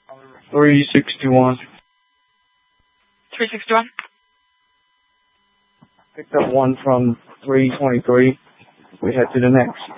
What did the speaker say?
361. 361? Picked up one from 323. We head to the next.